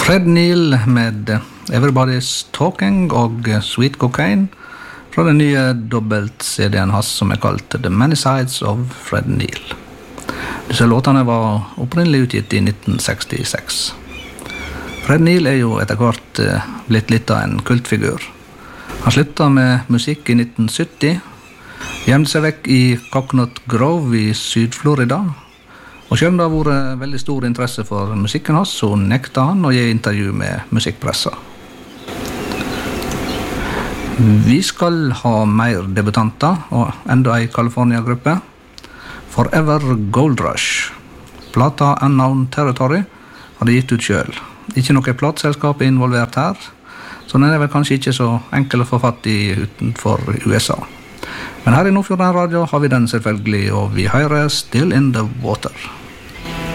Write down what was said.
Fred Neil med Everybody's Talking og Sweet Cocaine fra den nye dobbelt-CD-en hans som kalt The Many Sides of Fred Neil. Disse låtene var opprinnelig utgitt i 1966. Fred Neil jo etter hvert blitt litt av en kultfigur. Han sluttet med musikk i 1970, gjemte seg vekk i Coconut Grove i Syd-Florida, og selv om det har vært veldig stor interesse for musikken hans, så nekta han å gi intervju med musikkpressa. Vi skal ha mer debutanter, og enda en California-gruppe. Forever Gold Rush. Plata Unknown Territory har de gitt ut selv. Ikke noe plateselskap involvert her, så den vel kanskje ikke så enkel å få fatt i utenfor USA. Men her i Nordfjorden Radio har vi den selvfølgelig, og vi hører Still in the Water.